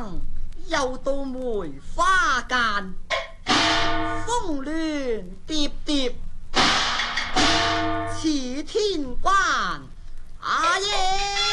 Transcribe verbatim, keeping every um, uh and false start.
生又到梅花間，風亂疊疊似天關，阿爺。